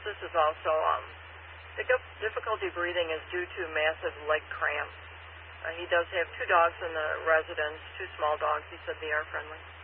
This is also the difficulty breathing is due to massive leg cramps. He does have 2 dogs in the residence, 2 small dogs. He said they are friendly.